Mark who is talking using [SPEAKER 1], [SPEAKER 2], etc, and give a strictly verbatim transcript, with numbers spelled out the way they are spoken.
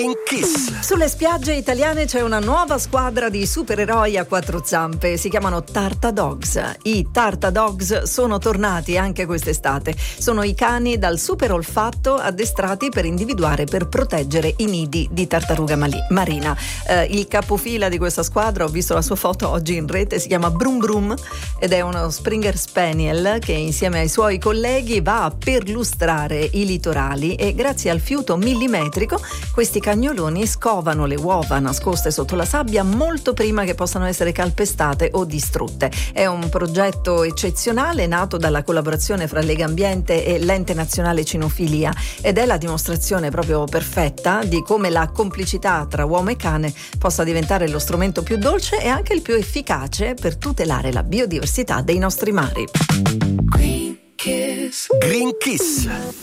[SPEAKER 1] Green Kiss.
[SPEAKER 2] Sulle spiagge italiane c'è una nuova squadra di supereroi a quattro zampe, si chiamano Tarta Dogs. I Tarta Dogs sono tornati anche quest'estate. Sono i cani dal super olfatto addestrati per individuare, per proteggere i nidi di tartaruga mali- marina. Eh, il capofila di questa squadra, ho visto la sua foto oggi in rete, si chiama Brum Brum ed è uno Springer Spaniel che insieme ai suoi colleghi va a perlustrare i litorali e grazie al fiuto millimetrico questi cagnoloni scovano le uova nascoste sotto la sabbia molto prima che possano essere calpestate o distrutte. È un progetto eccezionale nato dalla collaborazione fra Legambiente e l'Ente Nazionale Cinofilia ed è la dimostrazione proprio perfetta di come la complicità tra uomo e cane possa diventare lo strumento più dolce e anche il più efficace per tutelare la biodiversità dei nostri mari.
[SPEAKER 1] Green Kiss. Green Kiss.